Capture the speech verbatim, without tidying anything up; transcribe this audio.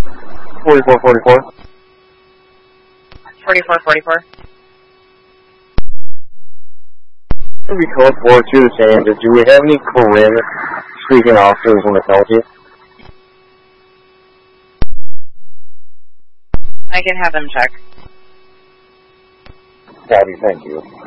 forty-four forty-four. forty-four forty-four. We code four two to San Andreas. Do we have any Corinne speaking officers in the county? I can have them check. Gabby, thank you.